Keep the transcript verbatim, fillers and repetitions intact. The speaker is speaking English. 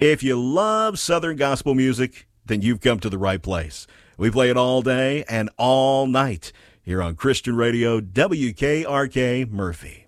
If you love Southern gospel music, then you've come to the right place. We play it all day and all night here on Christian Radio, W K R K Murphy.